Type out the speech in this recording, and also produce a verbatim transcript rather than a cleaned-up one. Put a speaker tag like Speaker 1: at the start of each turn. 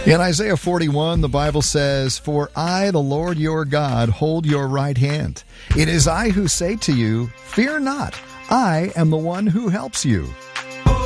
Speaker 1: In Isaiah forty-one, the Bible says, "For I, the Lord your God, hold your right hand. It is I who say to you, fear not. I am the one who helps you."